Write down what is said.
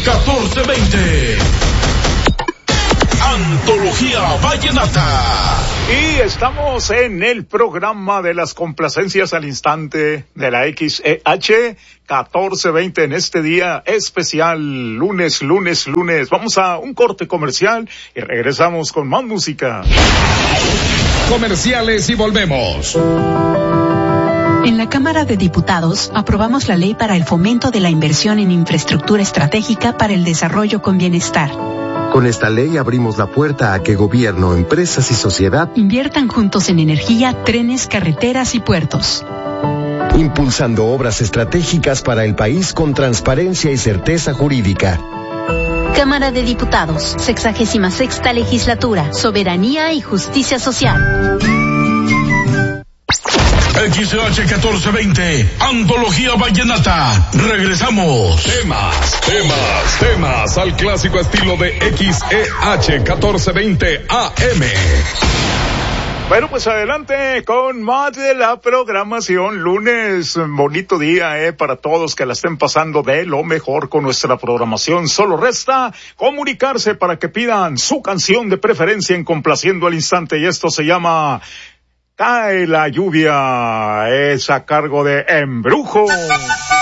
1420. Antología Vallenata. Y estamos en el programa de las complacencias al instante de la XEH 1420 en este día especial, lunes. Vamos a un corte comercial y regresamos con más música. Comerciales y volvemos. En la Cámara de Diputados aprobamos la ley para el fomento de la inversión en infraestructura estratégica para el desarrollo con bienestar. Con esta ley abrimos la puerta a que gobierno, empresas y sociedad inviertan juntos en energía, trenes, carreteras y puertos. Impulsando obras estratégicas para el país con transparencia y certeza jurídica. Cámara de Diputados, 66ª Legislatura, Soberanía y Justicia Social. XH 1420, Antología Vallenata. Regresamos. Temas al clásico estilo de XEH 1420 AM. Bueno, pues adelante con más de la programación. Lunes, bonito día, para todos que la estén pasando de lo mejor con nuestra programación. Solo resta comunicarse para que pidan su canción de preferencia en Complaciendo al Instante, y esto se llama Cae la lluvia, es a cargo de Embrujo.